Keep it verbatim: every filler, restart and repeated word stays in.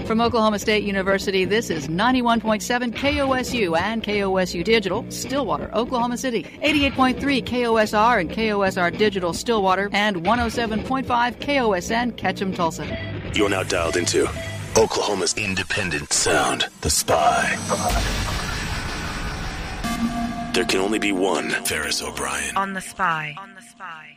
From Oklahoma State University, this is ninety-one point seven K O S U and K O S U Digital, Stillwater, Oklahoma City. eighty-eight point three K O S R and K O S R Digital, Stillwater. And one oh seven point five K O S N, Ketchum, Tulsa. You're now dialed into Oklahoma's independent sound, The Spy. There can only be one Ferris O'Brien. On The Spy. On The Spy.